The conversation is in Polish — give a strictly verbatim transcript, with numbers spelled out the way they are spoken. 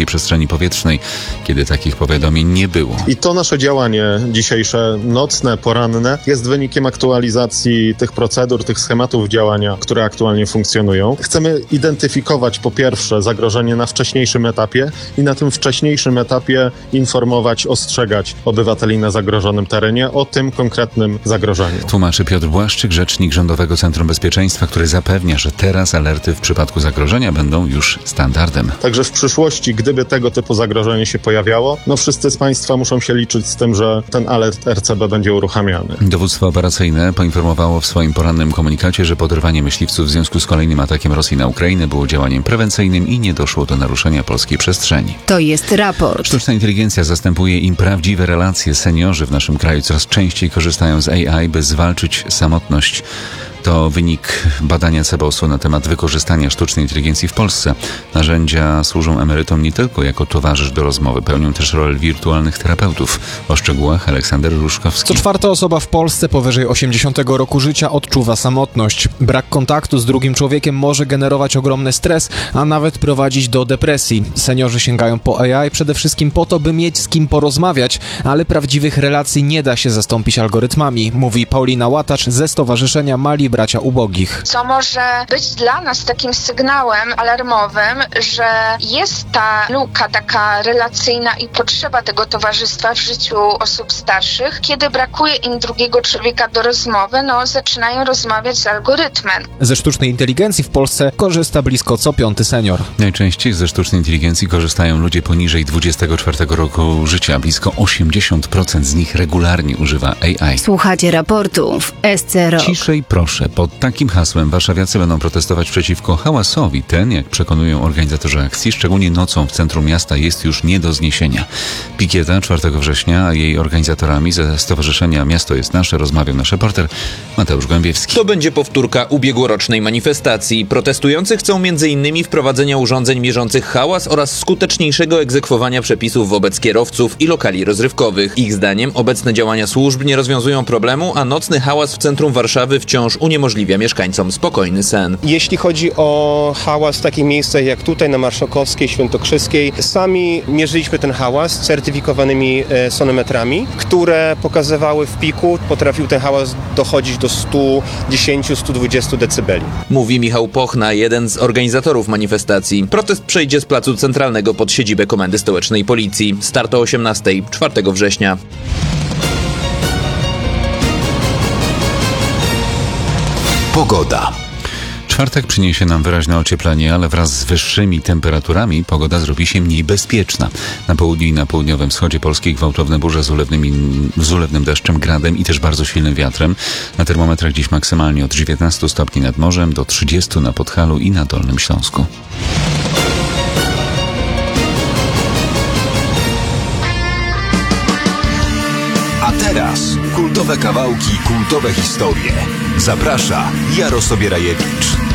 polskiej przestrzeni powietrznej, kiedy takich powiadomień nie było. I to nasze działanie dzisiejsze, nocne, poranne, jest wynikiem aktualizacji tych procedur, tych schematów działania, które aktualnie funkcjonują. Chcemy identyfikować po pierwsze zagrożenie na wcześniejszym etapie i na tym wcześniejszym etapie informować, ostrzegać obywateli na zagrożonym terenie o tym konkretnym zagrożeniu. Tłumaczy Piotr Błaszczyk, rzecznik Rządowego Centrum Bezpieczeństwa, który zapewnia, że teraz alerty w przypadku zagrożenia będą już standardem. Także w przyszłości, gdyby tego typu zagrożenie się pojawiało, no wszyscy z Państwa muszą się liczyć z tym, że ten alert R C B będzie uruchamiany. Dowództwo operacyjne poinformowało w swoim porannym komunikacie, że poderwanie myśliwców w związku z kolejnym atakiem Rosji na Ukrainę było działaniem prewencyjnym i nie doszło do naruszenia polskiej przestrzeni. To jest raport. Sztuczna inteligencja zastępuje im prawdziwe relacje. Seniorzy w naszym kraju coraz częściej korzystają z A I, by zwalczyć samotność. To wynik badania Cebosu na temat wykorzystania sztucznej inteligencji w Polsce. Narzędzia służą emerytom nie tylko jako towarzysz do rozmowy, pełnią też rolę wirtualnych terapeutów. O szczegółach Aleksander Ruszkowski. Co czwarta osoba w Polsce powyżej osiemdziesiątego roku życia odczuwa samotność. Brak kontaktu z drugim człowiekiem może generować ogromny stres, a nawet prowadzić do depresji. Seniorzy sięgają po A I przede wszystkim po to, by mieć z kim porozmawiać, ale prawdziwych relacji nie da się zastąpić algorytmami, mówi Paulina Łatacz ze Stowarzyszenia Mali Bracia Ubogich. Co może być dla nas takim sygnałem alarmowym, że jest ta luka taka relacyjna i potrzeba tego towarzystwa w życiu osób starszych. Kiedy brakuje im drugiego człowieka do rozmowy, no zaczynają rozmawiać z algorytmem. Ze sztucznej inteligencji w Polsce korzysta blisko co piąty senior. Najczęściej ze sztucznej inteligencji korzystają ludzie poniżej dwudziestego czwartego roku życia. Blisko osiemdziesiąt procent z nich regularnie używa A I. Słuchacie raportu w S C Rok. Ciszej proszę. Pod takim hasłem warszawiacy będą protestować przeciwko hałasowi. Ten, jak przekonują organizatorzy akcji, szczególnie nocą w centrum miasta, jest już nie do zniesienia. Pikieta czwartego września, a jej organizatorami ze Stowarzyszenia Miasto jest Nasze rozmawiał nasz reporter Mateusz Głębiewski. To będzie powtórka ubiegłorocznej manifestacji. Protestujący chcą między innymi wprowadzenia urządzeń mierzących hałas oraz skuteczniejszego egzekwowania przepisów wobec kierowców i lokali rozrywkowych. Ich zdaniem obecne działania służb nie rozwiązują problemu, a nocny hałas w centrum Warszawy wciąż uniemożliwia mieszkańcom spokojny sen. Jeśli chodzi o hałas w takich miejscach jak tutaj na Marszałkowskiej, Świętokrzyskiej, sami mierzyliśmy ten hałas certyfikowanymi sonometrami, które pokazywały w piku, potrafił ten hałas dochodzić do sto dziesięć do stu dwudziestu decybeli. Mówi Michał Pochna, jeden z organizatorów manifestacji. Protest przejdzie z placu centralnego pod siedzibę Komendy Stołecznej Policji. Start o osiemnastej czwartego września. Pogoda. Czwartek przyniesie nam wyraźne ocieplenie, ale wraz z wyższymi temperaturami pogoda zrobi się mniej bezpieczna. Na południu i na południowym wschodzie Polski gwałtowne burze z ulewnymi, z ulewnym deszczem, gradem i też bardzo silnym wiatrem. Na termometrach dziś maksymalnie od dziewiętnastu stopni nad morzem do trzydziestu na Podhalu i na Dolnym Śląsku. A teraz kultowe kawałki, kultowe historie. Zaprasza Jarosław Bierajewicz.